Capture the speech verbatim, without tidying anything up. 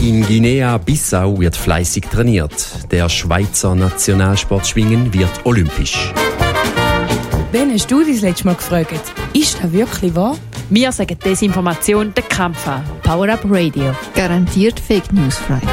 In Guinea-Bissau wird fleissig trainiert. Der Schweizer Nationalsportschwingen wird olympisch. Wen hast du das letzte Mal gefragt? Ist das wirklich wahr? Wir sagen Desinformation den Kampf an. Power Up Radio. Garantiert Fake News frei.